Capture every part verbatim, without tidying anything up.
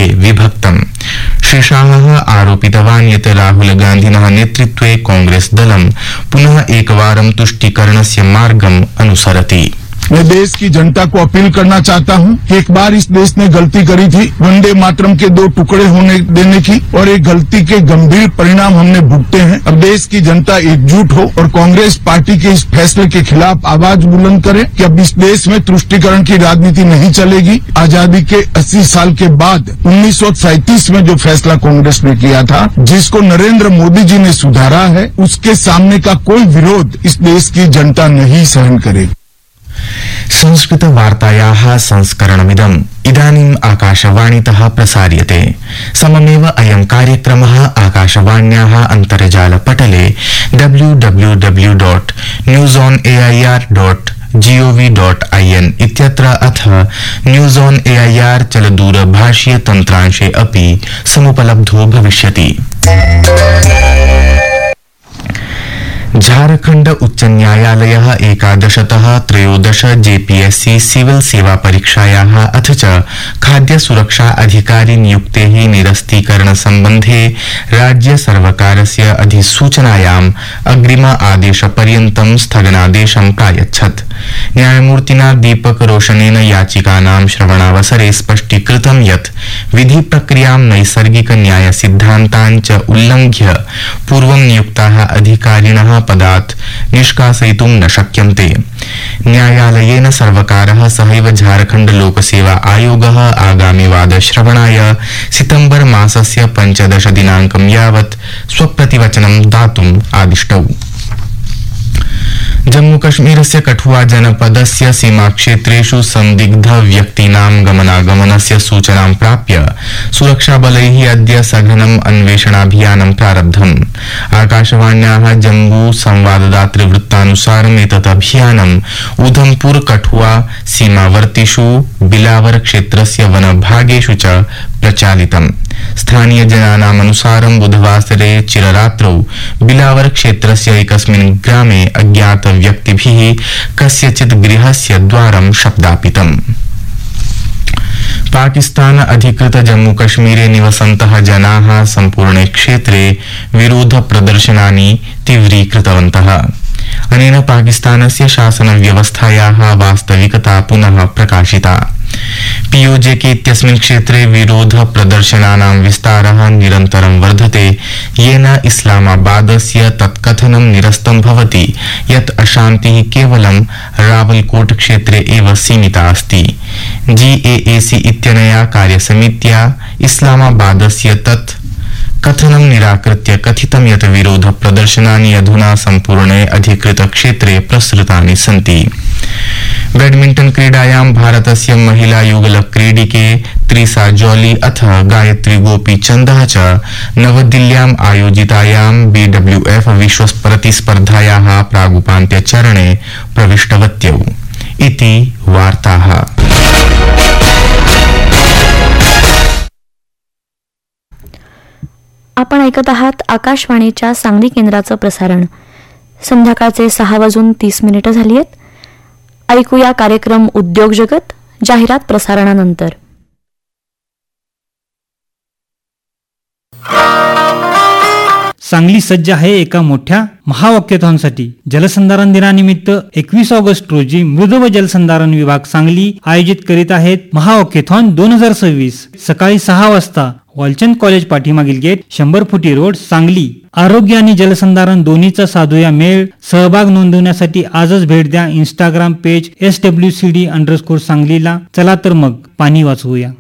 विभक्तम्। श्री शाहः आरोपितवान् यत् राहुल गान्धिनः नेतृत्वे कांग्रेस दलं पुनः एकवारं तुष्टीकरणस्य मार्गम् अनुसरति। मैं देश की जनता को अपील करना चाहता हूं कि एक बार इस देश ने गलती करी थी वंदे मातरम के दो टुकड़े होने देने की, और एक गलती के गंभीर परिणाम हमने भुगते हैं। अब देश की जनता एकजुट हो और कांग्रेस पार्टी के इस फैसले के खिलाफ आवाज बुलंद करे कि अब इस देश में तुष्टीकरण की राजनीति नहीं चलेगी। आजादी के अस्सी साल के बाद उन्नीस सौ सैंतीस में जो फैसला कांग्रेस ने किया था, जिसको नरेंद्र मोदी जी ने सुधारा है, उसके सामने का कोई विरोध इस देश की जनता नहीं सहन करेगी। संस्कृत वार्तायाः संस्करणमिदम् इदानीम् आकाशवाणीतः प्रसार्यते। सममेव अयं कार्यक्रमः आकाशवाण्याः अन्तर्जालपटले W W W dot news on A I R dot gov dot I N इत्यत्र अथ news on A I R चलदूरभाषीय तन्त्रांशे अपि समुपलब्धो भविष्यति। झारखंड उच्च न्यायालयः एकादशतः त्रयोदश जेपीएससी सिविल सेवा परीक्षायाः अथ च खाद्य सुरक्षा अधिकारी नियुक्तेः निरस्तीकरण सम्बन्धे राज्य सर्वकारस्य अधिसूचनायाम् अग्रिम आदेशपर्यन्तं स्थगनादेशं प्रायच्छत्। न्यायमूर्तिना दीपक रोशनेन याचिकानां श्रवणावसरे स्पष्टीकृतं यत् विधि प्रक्रियां नैसर्गिक न्याय सिद्धान्तान् च उल्लङ्घ्य पूर्वं नियुक्ताः अधिकारिणः पदात् निष्कासयितुं न शक्यन्ते। न्यायालयेन सर्वकारः सहैव झारखण्ड लोकसेवा आयोगः आगामि वादश्रवणाय सितम्बर मासस्य पञ्चदश दिनाङ्कं यावत् स्वप्रतिवचनं दातुम् आदिष्टौ। जम्मूकश्मीरस्य कठुआ जनपदस्य सीमाक्षेत्रेषु संदिग्ध व्यक्तीनां गमनागमनस्य सूचनां प्राप्य सुरक्षाबलैः अद्य सघनम् अन्वेषणाभियानं प्रारब्धम्। आकाशवाण्याः जम्मू संवाददातृवृत्तानुसारम् एतत् अभियानम् उधमपुर कठुआ सीमावर्तिषु बिलावर क्षेत्रस्य वनभागेषु च प्रचालितम्। स्थानीय जनानाम् अनुसारं बुधवासरे चिररात्रौ बिलावर क्षेत्रस्य एकस्मिन् ग्रामे अज्ञात व्यक्तिभिः कस्यचित् गृहस्य द्वारं शब्दापितम्। पाकिस्तान अधिकृत जम्मू कश्मीरे निवसन्तः जनाः सम्पूर्णे क्षेत्रे विरोध प्रदर्शनानि तीव्रीकृतवन्तः। अनेन पाकिस्तानस्य शासन व्यवस्थायाः वास्तविकता पुनः प्रकाशिता। पीओजेके इत्यस्मिन् क्षेत्रे विरोध प्रदर्शनानां विस्तारः निरन्तरं वर्धते, येन इस्लामाबादस्य तत्कथनं निरस्तं भवति यत् अशान्तिः केवलं रावलकोट क्षेत्रे एव सीमिता अस्ति। जीएएसी इत्यनया कार्यसमित्या इस्लामाबादस्य तत् कथनं निराकृत्य कथितं यत् विरोध प्रदर्शनानि अधुना सम्पूर्णे अधिकृत क्षेत्रे प्रसृतानि सन्ति। बैडमिंटन क्रीडायां भारतस्य महिला युगल क्रीडिके त्रिसा जॉली अथ गायत्री गोपीचन्दः च नवदिल्ल्याम् आयोजितायां बीडब्ल्यूएफ विश्व प्रतिस्पर्धायाः प्रागुपान्त्यचरणे प्रविष्टवत्यौ। इति वार्ताः। आपण ऐकत आहात आकाशवाणीच्या सांगली केंद्राचं प्रसारण। संध्याकाळचे सहा वाजून तीस मिनिटं झाली आहेत। ऐकूया कार्यक्रम उद्योग जगत जाहिरात प्रसारणानंतर। सांगली सज्ज आहे एका मोठ्या महावाक्याथॉनसाठी। जलसंधारण दिनानिमित्त एकवीस ऑगस्ट रोजी मृद व जलसंधारण विभाग सांगली आयोजित करीत आहेत महावाक्याथॉन दोन हजार सव्वीस। सकाळी सहा वाजता वालचंद कॉलेज पाठीमागील गेट शंभर फुटी रोड सांगली। आरोग्य आणि जलसंधारण दोन्हीचा साधूया मेळ। सहभाग नोंदवण्यासाठी आजच भेट द्या Instagram page S W C D underscore सांगलीला। चला तर मग पाणी वाचवूया।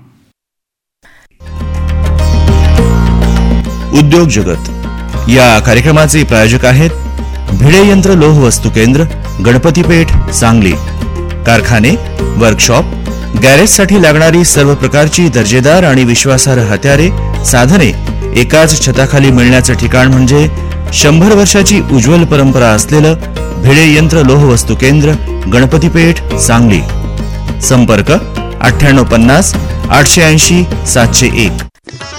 उद्योग जगत या कार्यक्रमाचे प्रायोजक आहेत भिडे यंत्र लोह वस्तू केंद्र, गणपतीपेठ, सांगली। कारखाने, वर्कशॉप, गॅरेजसाठी लागणारी सर्व प्रकारची दर्जेदार आणि विश्वासार्ह हत्यारे, साधने एकाच छताखाली मिळण्याचं ठिकाण म्हणजे शंभर वर्षाची उज्ज्वल परंपरा असलेलं भिडे यंत्र लोह वस्तू केंद्र, गणपतीपेठ, सांगली। संपर्क अठ्ठ्याण्णव पन्नास आठशे ऐंशी सातशे एक।